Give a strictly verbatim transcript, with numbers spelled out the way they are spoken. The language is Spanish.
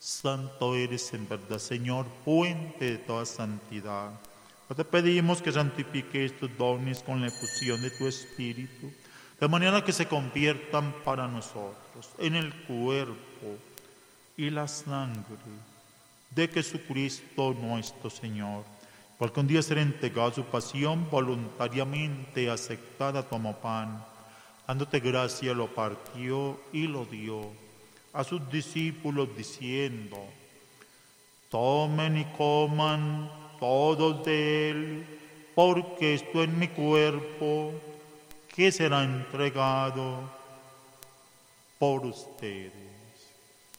Santo eres en verdad, Señor, fuente de toda santidad. Te pedimos que santifiques estos dones con la efusión de tu Espíritu, de manera que se conviertan para nosotros en el cuerpo y la sangre de Jesucristo nuestro Señor, porque un día será entregado a su pasión, voluntariamente aceptada como pan. Dándote gracia, lo partió y lo dio a sus discípulos diciendo: tomen y coman todos de él, porque esto es mi cuerpo, que será entregado por ustedes.